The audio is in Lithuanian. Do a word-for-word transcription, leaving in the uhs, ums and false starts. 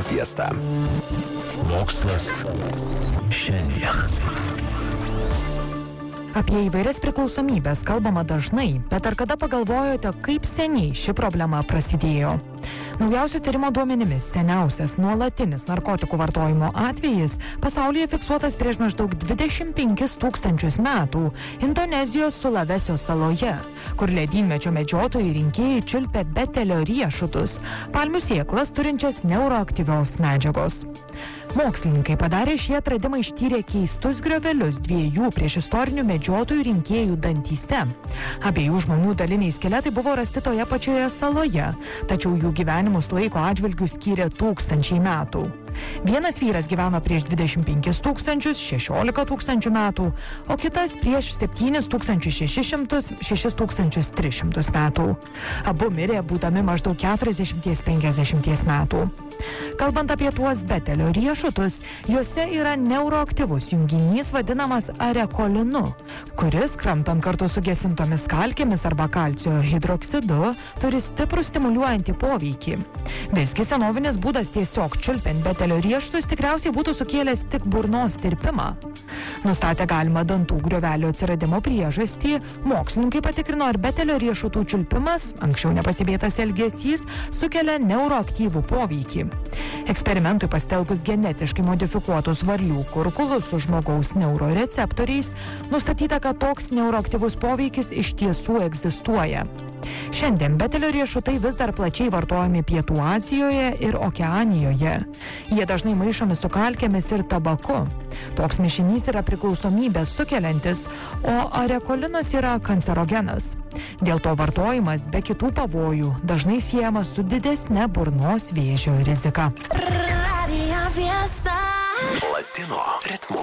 Fiesta. Mokslas šiandien. Apie įvairias priklausomybės kalbama dažnai, bet ar kada pagalvojote, kaip seniai ši problema prasidėjo? Naujausio tyrimo duomenimis seniausias nuolatinis narkotikų vartojimo atvejis pasaulyje fiksuotas prieš maždaug dvidešimt penkis tūkstančius metų Indonezijos Sulavesio saloje, kur ledynmečio medžiotojai rinkėjai čiulpė betelio riešutus, palmių sėklas turinčias neuroaktyvios medžiagos. Mokslininkai padarė šį atradimą ištyrė keistus griovelius dviejų priešistorinių medžiotojų rinkėjų dantyse. Abiejų žmonių daliniai skeletai buvo rasti toje pačioje saloje, tačiau jų gyvenimus laiko atžvilgių skyrė tūkstančiai metų. Vienas vyras gyveno prieš dvidešimt penkis tūkstančius, šešiolika tūkstančių metų, o kitas prieš septynis tūkstančius šešis šimtus, šešis tūkstančius tris šimtus metų. Abu mirė būdami maždaug keturiasdešimt penkiasdešimt metų. Kalbant apie tuos betelio riešutus, juose yra neuroaktyvus junginys vadinamas arekolinu, kuris, kramtant kartu su gesintomis kalkėmis arba kalcio hidroksidu, turi stiprų stimuliuojantį poveikį. Visgi senovinis būdas tiesiog čiulpiant betelio riešutus tikriausiai būtų sukėlęs tik burnos tirpimą. Nustatę galimą dantų griovelio atsiradimo priežastį, mokslininkai patikrino, ar betelio riešutų čiulpimas, anksčiau nepastebėtas elgesys, sukelia neuroaktyvų poveikį. Eksperimentui pasitelkus genetiškai modifikuotus varlių kurkulus su žmogaus neuroreceptoriais, nustatyta, kad toks neuroaktyvus poveikis iš tiesų egzistuoja. Šiandien betelio riešutai vis dar plačiai vartojami Pietų Azijoje ir Okeanijoje. Jie dažnai maišomi su kalkėmis ir tabaku. Toks mišinys yra priklausomybės sukeliantis, o arekolinas yra kancerogenas. Dėl to vartojimas be kitų pavojų dažnai siejamas su didesne burnos vėžio rizika. Latino ritmu.